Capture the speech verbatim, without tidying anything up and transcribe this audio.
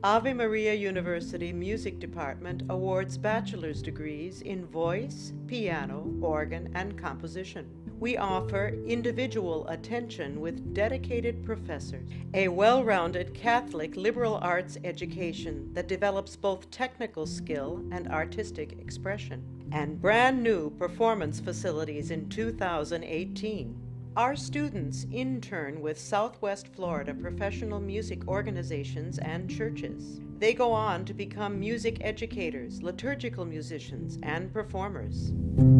Ave Maria University Music Department awards bachelor's degrees in voice, piano, organ, and composition. We offer individual attention with dedicated professors, a well-rounded Catholic liberal arts education that develops both technical skill and artistic expression, and brand new performance facilities in two thousand eighteen. Our students intern with Southwest Florida professional music organizations and churches. They go on to become music educators, liturgical musicians, and performers.